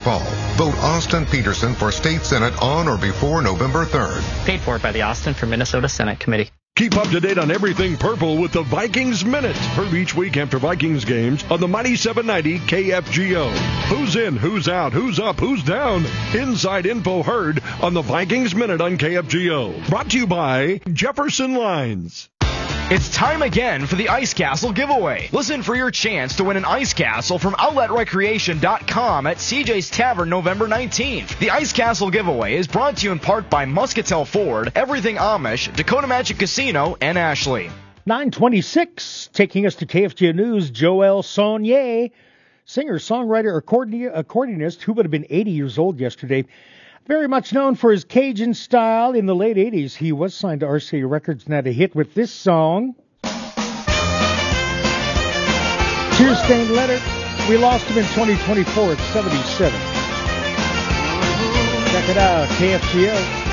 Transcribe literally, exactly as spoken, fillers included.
Fall. Vote Austin Peterson for State Senate on or before November third. Paid for by the Austin for Minnesota Senate Committee. Keep up to date on everything purple with the Vikings Minute. Heard each week after Vikings games on the Mighty seven ninety K F G O. Who's in, who's out, who's up, who's down? Inside info heard on the Vikings Minute on K F G O. Brought to you by Jefferson Lines. It's time again for the Ice Castle giveaway. Listen for your chance to win an Ice Castle from outlet recreation dot com at C J's Tavern November nineteenth. The Ice Castle giveaway is brought to you in part by Muscatel Ford, Everything Amish, Dakota Magic Casino, and Ashley. nine twenty-six, taking us to K F G O News, Joel Saunier, singer, songwriter, accordion, accordionist, who would have been eighty years old yesterday. Very much known for his Cajun style. In the late eighties, he was signed to R C A Records and had a hit with this song. Tear-stained letter. We lost him in twenty twenty-four at seventy-seven. Check it out, K F G O.